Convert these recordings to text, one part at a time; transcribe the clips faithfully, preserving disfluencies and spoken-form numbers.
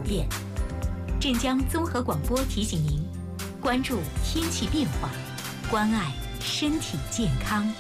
变。镇江综合广播提醒您，关注天气变化，关爱身体健康。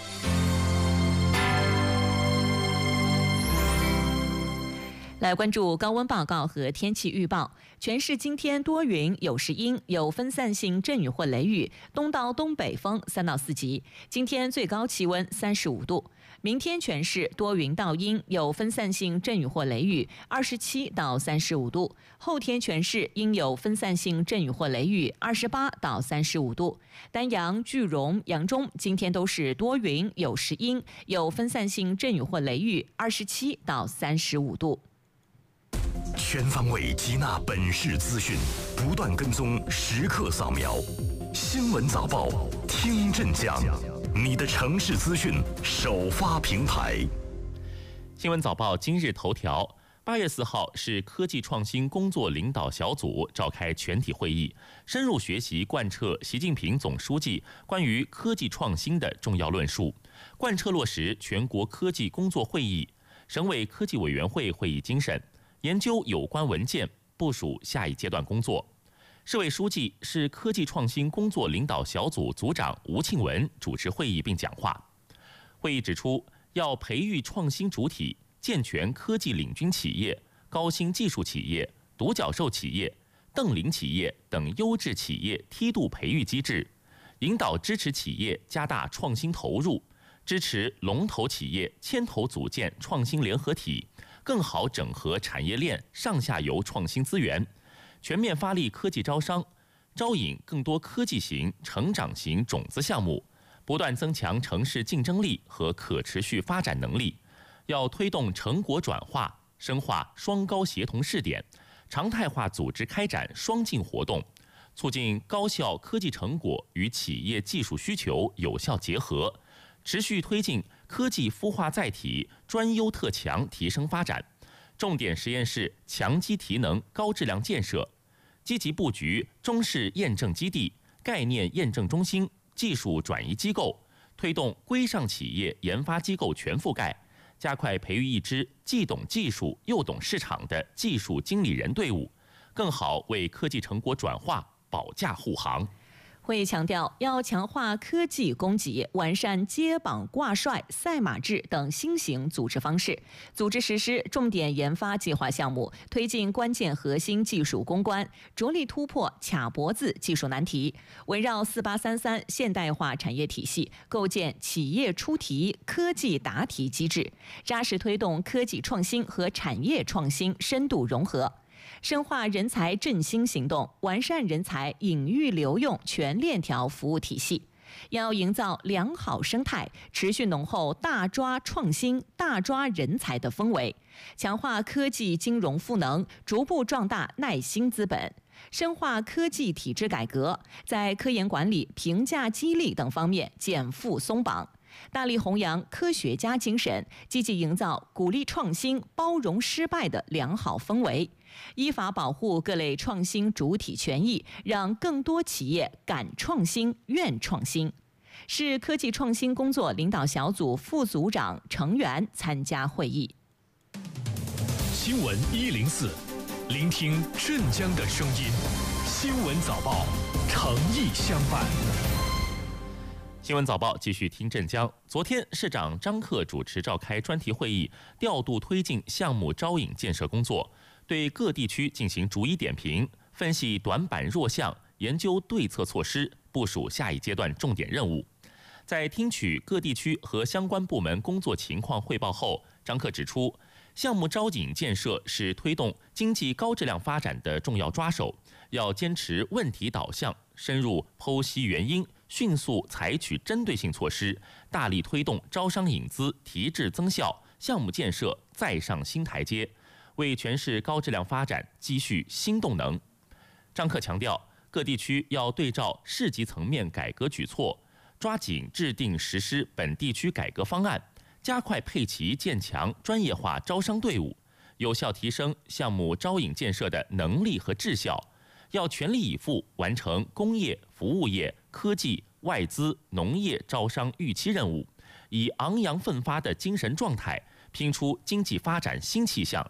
来关注高温报告和天气预报。全市今天多云，有时阴，有分散性阵雨或雷雨，东到东北风三到四级。今天最高气温三十五度。明天全市多云到阴，有分散性阵雨或雷雨，二十七到三十五度。后天全市应有分散性阵雨或雷雨，二十八到三十五度。丹阳、句容、扬中今天都是多云，有时阴，有分散性阵雨或雷雨，二十七到三十五度。 全方位吸纳本市资讯，不断跟踪，时刻扫描。新闻早报，听镇江，你的城市资讯首发平台。 新闻早报今日头条：八月四号是科技创新工作领导小组召开全体会议，深入学习贯彻习近平总书记关于科技创新的重要论述，贯彻落实全国科技工作会议、省委科技委员会会议精神，研究有关文件，部署下一阶段工作。市委书记、市科技创新工作领导小组组长吴庆文主持会议并讲话。会议指出，要培育创新主体，健全科技领军企业、高新技术企业、独角兽企业、瞪羚企业等优质企业梯度培育机制，引导支持企业加大创新投入，支持龙头企业牵头组建创新联合体，更好整合产业链上下游创新资源，全面发力科技招商，招引更多科技型、成长型种子项目，不断增强城市竞争力和可持续发展能力。要推动成果转化，深化双高协同试点，常态化组织开展双进活动，促进高校科技成果与企业技术需求有效结合，持续推进科技孵化载体专优特强提升发展，重点实验室强基提能高质量建设，积极布局中试验证基地、概念验证中心、技术转移机构，推动规上企业研发机构全覆盖，加快培育一支既懂技术又懂市场的技术经理人队伍，更好为科技成果转化保驾护航。 会议强调，要强化科技供给，完善接榜挂帅、赛马制等新型组织方式，组织实施重点研发计划项目，推进关键核心技术攻关，着力突破卡脖子技术难题，围绕四八三三现代化产业体系，构建企业出题、科技答题机制，扎实推动科技创新和产业创新深度融合。深化人才振兴行动，完善人才引育留用全链条服务体系，要营造良好生态，持续浓厚大抓创新、大抓人才的氛围，强化科技金融赋能，逐步壮大耐心资本，深化科技体制改革，在科研管理、评价激励等方面减负松绑。大力弘扬科学家精神，积极营造鼓励创新、包容失败的良好氛围，依法保护各类创新主体权益，让更多企业敢创新、愿创新。市科技创新工作领导小组副组长成员参加会议。 新闻一零四，聆听镇江的声音。新闻早报，诚意相伴。 新闻早报继续听镇江。昨天，市长张克主持召开专题会议，调度推进项目招引建设工作，对各地区进行逐一点评，分析短板弱项，研究对策措施，部署下一阶段重点任务。在听取各地区和相关部门工作情况汇报后，张克指出，项目招引建设是推动经济高质量发展的重要抓手，要坚持问题导向，深入剖析原因，迅速采取针对性措施，大力推动招商引资提质增效，项目建设再上新台阶，为全市高质量发展积蓄新动能。张克强调，各地区要对照市级层面改革举措，抓紧制定实施本地区改革方案，加快配齐建强专业化招商队伍，有效提升项目招引建设的能力和质效。要全力以赴完成工业、服务业、科技、外资、农业招商预期任务，以昂扬奋发的精神状态拼出经济发展新气象。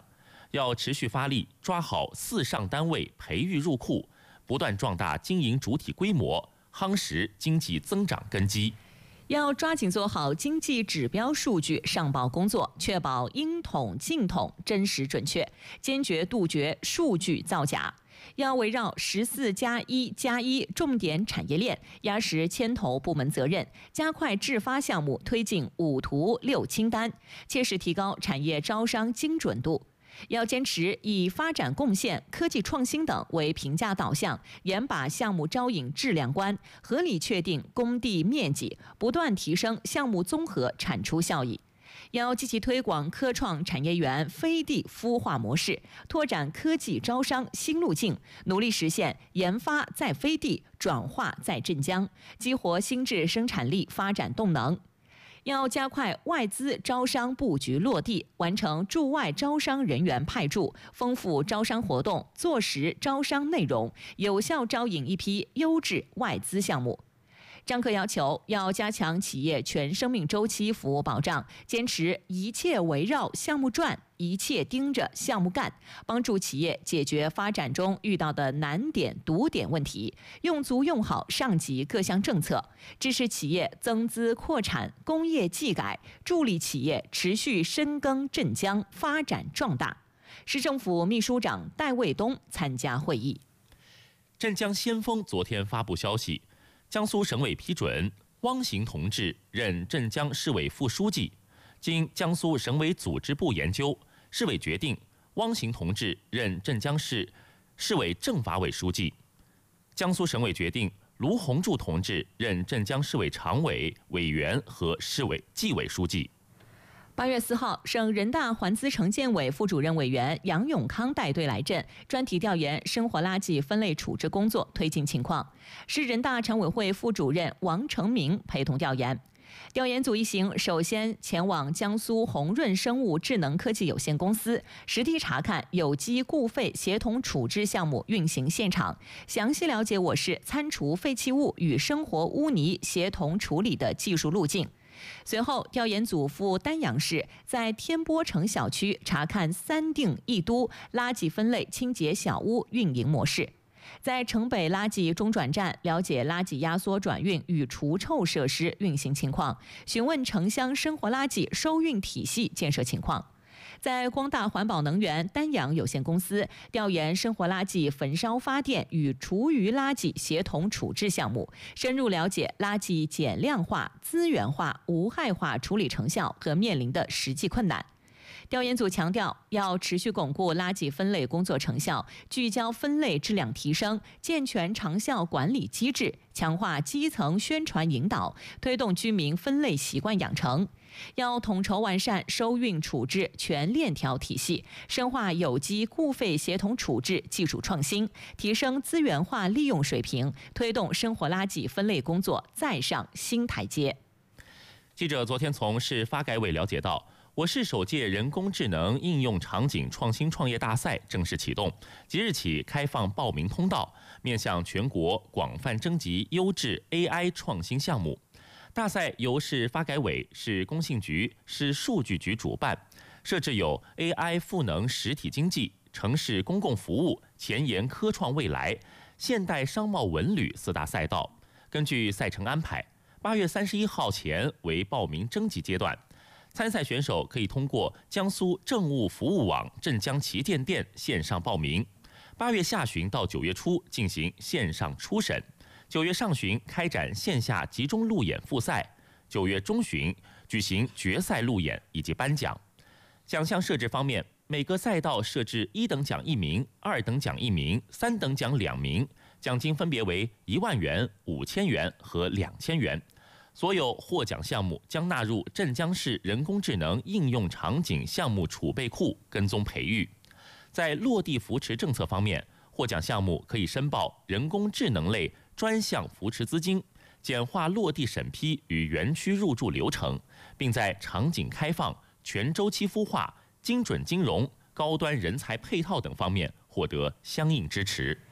要持续发力，抓好四上单位培育入库，不断壮大经营主体规模，夯实经济增长根基。 要抓紧做好经济指标数据上报工作，确保应统尽统、真实准确，坚决杜绝数据造假。要围绕十四加一加一重点产业链，压实牵头部门责任，加快制发项目推进五图六清单，切实提高产业招商精准度。要坚持以发展贡献、科技创新等为评价导向，严把项目招引质量关，合理确定工地面积，不断提升项目综合产出效益。要积极推广科创产业园飞地孵化模式，拓展科技招商新路径，努力实现研发在飞地，转化在镇江，激活新质生产力发展动能。要加快外资招商布局落地，完成驻外招商人员派驻，丰富招商活动，做实招商内容，有效招引一批优质外资项目。张克要求要加强企业全生命周期服务保障，坚持一切围绕项目转，一切盯着项目干，帮助企业解决发展中遇到的难点、堵点问题，用足用好上级各项政策，支持企业增资扩产、工业技改，助力企业持续深耕镇江，发展壮大。市政府秘书长戴卫东参加会议。 镇江先锋昨天发布消息，江苏省委批准汪行同志任镇江市委副书记。经江苏省委组织部研究，市委决定汪行同志任镇江市市委政法委书记。江苏省委决定卢洪柱同志任镇江市委常委、委员和市委纪委书记。 八月四号，省人大环资城建委副主任委员杨永康带队来镇，专题调研生活垃圾分类处置工作推进情况。市人大常委会副主任王成明陪同调研。调研组一行首先前往江苏宏润生物智能科技有限公司，实地查看有机固废协同处置项目运行现场，详细了解我市餐厨废弃物与生活污泥协同处理的技术路径。随后，调研组赴丹阳市，在天波城小区查看三定一都垃圾分类清洁小屋运营模式。在城北垃圾中转站了解垃圾压缩转运与除臭设施运行情况，询问城乡生活垃圾收运体系建设情况。在光大环保能源丹阳有限公司调研生活垃圾焚烧发电与厨余垃圾协同处置项目，深入了解垃圾减量化、资源化、无害化处理成效和面临的实际困难。调研组强调，要持续巩固垃圾分类工作成效，聚焦分类质量提升，健全长效管理机制，强化基层宣传引导，推动居民分类习惯养成。要统筹完善收运处置全链条体系，深化有机固废协同处置技术创新，提升资源化利用水平，推动生活垃圾分类工作再上新台阶。 记者昨天从市发改委了解到，我市首届人工智能应用场景创新创业大赛正式启动，即日起开放报名通道，面向全国广泛征集优质 A I 创新项目。大赛由市发改委、市工信局、市数据局主办，设置有 A I 赋能实体经济、城市公共服务、前沿科创未来、现代商贸文旅四大赛道。根据赛程安排，八月三十一号前为报名征集阶段。参赛选手可以通过江苏政务服务网镇江旗舰店线上报名，八月下旬到九月初进行线上初审，九月上旬开展线下集中路演复赛，九月中旬举行决赛路演以及颁奖。奖项设置方面，每个赛道设置一等奖一名、二等奖一名、三等奖两名，奖金分别为一万元、五千元和两千元。所有获奖项目将纳入镇江市人工智能应用场景项目储备库跟踪培育。在落地扶持政策方面，获奖项目可以申报人工智能类专项扶持资金，简化落地审批与园区入驻流程，并在场景开放、全周期孵化、精准金融、高端人才配套等方面获得相应支持。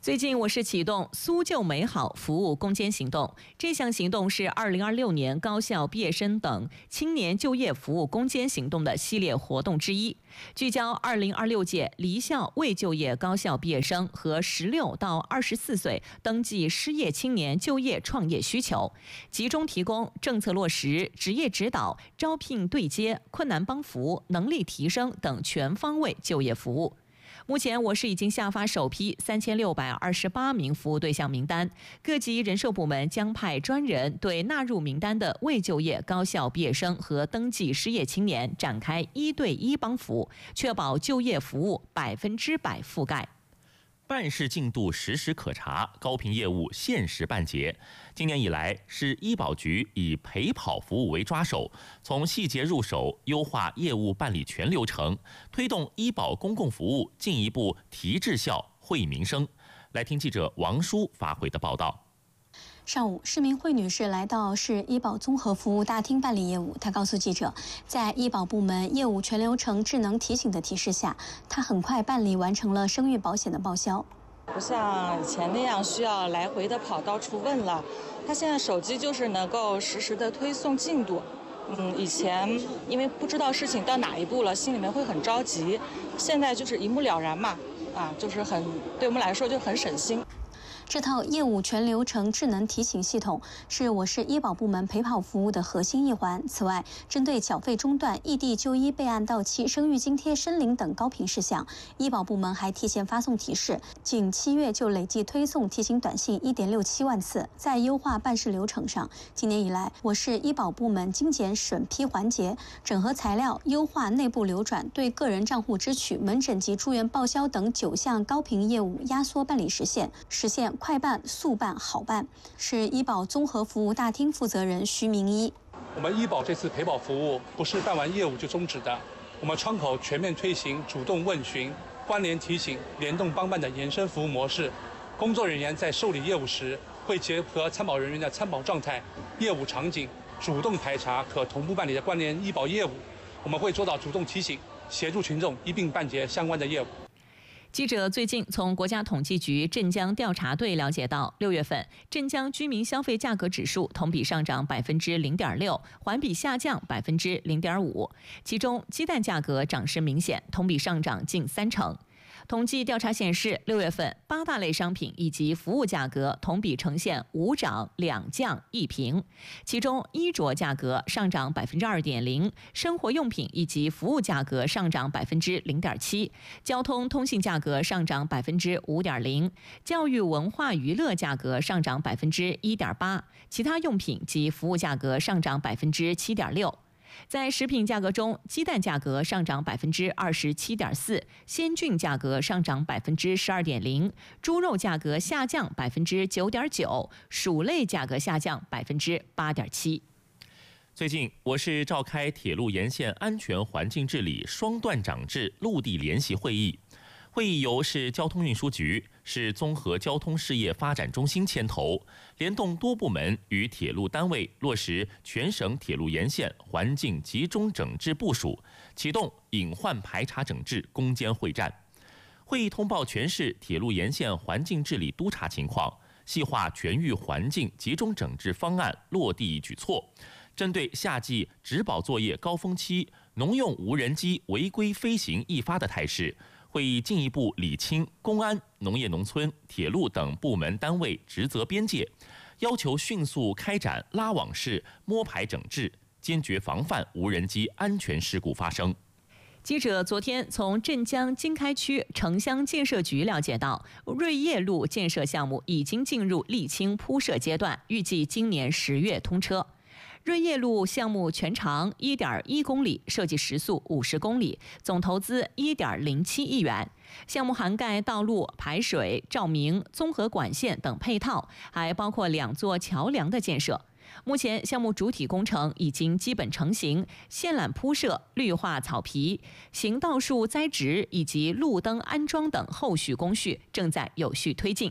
最近，我市启动苏就美好服务攻坚行动。这项行动是二零二六年高校毕业生等青年就业服务攻坚行动的系列活动之一，聚焦二零二六届离校未就业高校毕业生和十六到二十四岁登记失业青年就业创业需求，集中提供政策落实、职业指导、招聘对接、困难帮扶、能力提升等全方位就业服务。目前，我市已经下发首批三千六百二十八名服务对象名单，各级人社部门将派专人对纳入名单的未就业高校毕业生和登记失业青年展开一对一帮扶，确保就业服务百分之百覆盖。 办事进度实时可查，高频业务限时办结。今年以来，市医保局以陪跑服务为抓手，从细节入手，优化业务办理全流程，推动医保公共服务进一步提质效、惠民生。来听记者王舒发回的报道。 上午，市民惠女士来到市医保综合服务大厅办理业务。她告诉记者，在医保部门业务全流程智能提醒的提示下，她很快办理完成了生育保险的报销。 不像以前那样需要来回的跑到处问了，她现在手机就是能够实时的推送进度。嗯，以前因为不知道事情到哪一步了，心里面会很着急，现在就是一目了然嘛，啊，就是很对我们来说就很省心。 这套业务全流程智能提醒系统是我市医保部门陪跑服务的核心一环。此外，针对缴费中断、异地就医备案到期、生育津贴申领等高频事项，医保部门还提前发送提示，仅七月就累计推送提醒短信一点六七万次。在优化办事流程上，今年以来，我市医保部门精简审批环节，整合材料，优化内部流转，对个人账户支取、门诊及住院报销等九项高频业务压缩办理时限，实现快办、速办、好办。是医保综合服务大厅负责人徐明一。 我们医保这次陪跑服务不是办完业务就终止的，我们窗口全面推行主动问询、关联提醒、联动帮办的延伸服务模式。工作人员在受理业务时，会结合参保人员的参保状态、业务场景，主动排查可同步办理的关联医保业务。我们会做到主动提醒，协助群众一并办结相关的业务。 记者最近从国家统计局镇江调查队了解到，六月份镇江居民消费价格指数同比上涨百分之零点六，环比下降百分之零点五。其中，鸡蛋价格涨势明显，同比上涨近三成。统计调查显示，六月份八大类商品以及服务价格同比呈现五涨两降一平，其中衣着价格上涨百分之二点零，生活用品以及服务价格上涨百分之零点七，交通通信价格上涨百分之五点零，教育文化娱乐价格上涨百分之一点八，其他用品及服务价格上涨百分之七点六。在食品价格中，鸡蛋价格上涨百分之二十七点四，鲜菌价格上涨百分之十二点零，猪肉价格下降百分之九点九，薯类价格下降百分之八点七。 最近，我市召开铁路沿线安全环境治理双段长治陆地联席会议。会议由市交通运输局、市综合交通事业发展中心牵头，联动多部门与铁路单位落实全省铁路沿线环境集中整治部署，启动隐患排查整治攻坚会战。会议通报全市铁路沿线环境治理督查情况，细化全域环境集中整治方案落地举措。针对夏季植保作业高峰期农用无人机违规飞行易发的态势，会议进一步理清公安、农业农村、铁路等部门单位职责边界，要求迅速开展拉网式摸排整治，坚决防范无人机安全事故发生。 记者昨天从镇江经开区城乡建设局了解到，瑞业路建设项目已经进入沥青铺设阶段，预计今年十月通车。瑞业路项目全长 一点一公里，设计时速五十公里，总投资 一点零七亿元。项目涵盖道路、排水、照明、综合管线等配套，还包括两座桥梁的建设。目前项目主体工程已经基本成型，线缆铺设、绿化草皮、行道树栽植以及路灯安装等后续工序正在有序推进。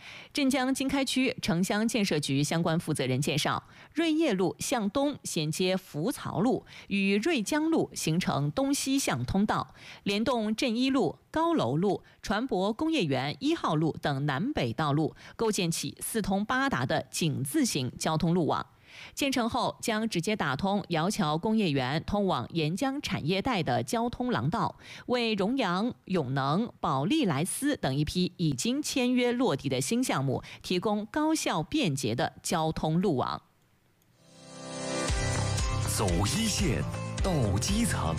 镇江经开区城乡建设局相关负责人介绍，瑞业路向东衔接福曹路，与瑞江路形成东西向通道，联动镇一路、高楼路、船舶工业园一号路等南北道路，构建起四通八达的井字形交通路网。建成后将直接打通窑桥工业园通往沿江产业带的交通廊道，为荣阳、永能、宝利来斯等一批已经签约落地的新项目提供高效便捷的交通路网。 走一线，到基层。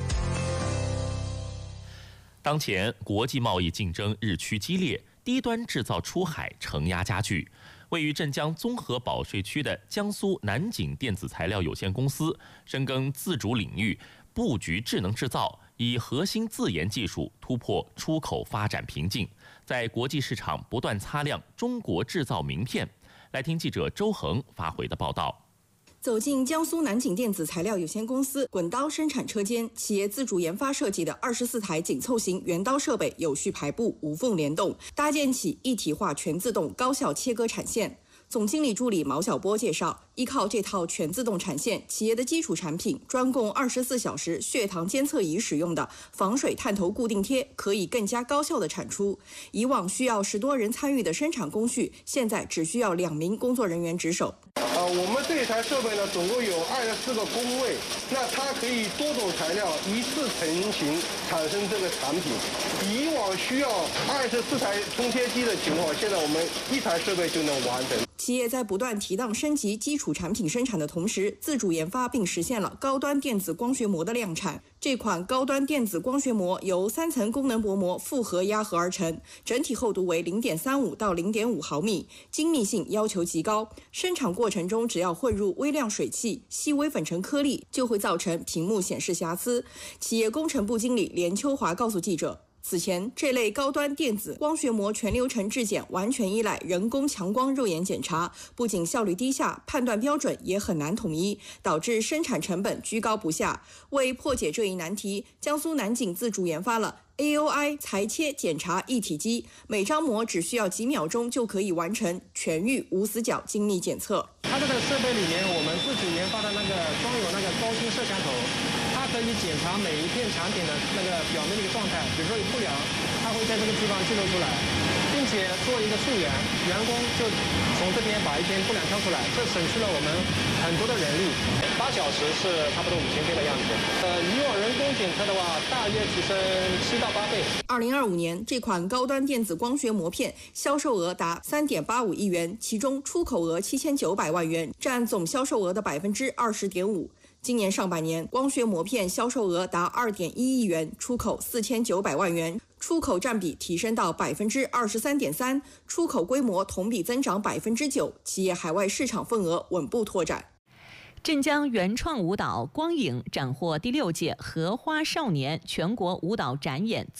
当前国际贸易竞争日趋激烈，低端制造出海承压加剧。位于镇江综合保税区的江苏南锦电子材料有限公司深耕自主领域，布局智能制造，以核心自研技术突破出口发展瓶颈，在国际市场不断擦亮中国制造名片。来听记者周恒发回的报道。 走进江苏南锦电子材料有限公司滚刀生产车间，企业自主研发设计的二十四台紧凑型圆刀设备有序排布，无缝联动，搭建起一体化全自动高效切割产线。总经理助理毛晓波介绍，依靠这套全自动产线，企业的基础产品专供二十四小时血糖监测仪使用的防水探头固定贴，可以更加高效的产出。以往需要十多人参与的生产工序，现在只需要两名工作人员值守。 呃，我们这一台设备呢，总共有二十四个工位，那它可以多种材料一次成型产生这个产品。以往需要二十四台冲切机的情况，现在我们一台设备就能完成。 企业在不断提档升级基础产品生产的同时，自主研发并实现了高端电子光学膜的量产。这款高端电子光学膜由三层功能薄膜复合压合而成，整体厚度为 零点三五到零点五毫米，精密性要求极高。生产过程中只要混入微量水汽、细微粉尘颗粒，就会造成屏幕显示瑕疵。企业工程部经理连秋华告诉记者，此前，这类高端电子光学膜全流程质检完全依赖人工强光肉眼检查，不仅效率低下，判断标准也很难统一，导致生产成本居高不下。为破解这一难题，江苏南锦自主研发了 A O I 裁切检查一体机，每张膜只需要几秒钟就可以完成全域无死角精密检测。 它这个设备里面，我们自主研发的那个装有那个高清摄像头。它可以检查每一片产品的那个表面的一个状态，比如说有不良，它会在这个地方记录出来，并且做一个溯源，员工就从这边把一片不良挑出来，这省去了我们很多的人力。八小时是差不多五千片的样子。呃，以往人工检测的话，大约提升七到八倍。 二零二五年，这款高端电子光学膜片销售额达三点八五亿元，其中出口额七千九百万元，占总销售额的百分之二十点五。今年上半年，光学膜片销售额达二点一亿元，出口四千九百万元，出口占比提升到百分之二十三点三，出口规模同比增长百分之九，企业海外市场份额稳步拓展。 镇江原创舞蹈光影斩获第六届荷花少年全国舞蹈展演